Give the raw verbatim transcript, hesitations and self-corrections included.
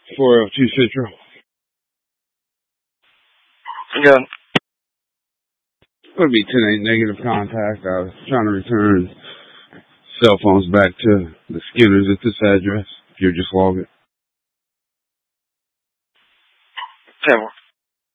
four oh two Central. Yeah. It would be ten eight negative contact. I was trying to return cell phones back to the Skinners at this address. If you're just logging. ten